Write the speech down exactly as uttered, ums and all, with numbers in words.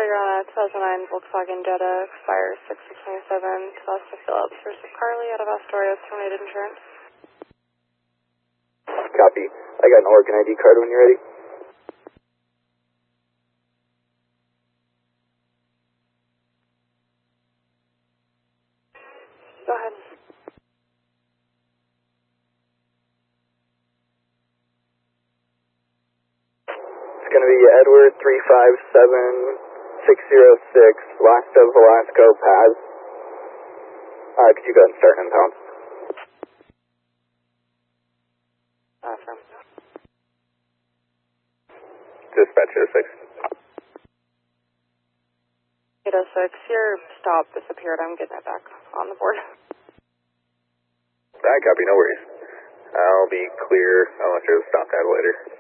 you're on a two thousand nine Volkswagen Jetta, fire six six nine seven, Costa Phillips versus Carly out of Astoria, terminated insurance. Copy. I got an Oregon I D card when you're ready. Go ahead. It's going to be Edward three five seven six zero six, last of Velasco, Paz. Uh, could you go ahead and start in pounds? Awesome. Dispatch oh six. eight oh six, your stop disappeared. I'm getting it back on the board. Alright, copy, no worries. I'll be clear. I'll let you stop that later.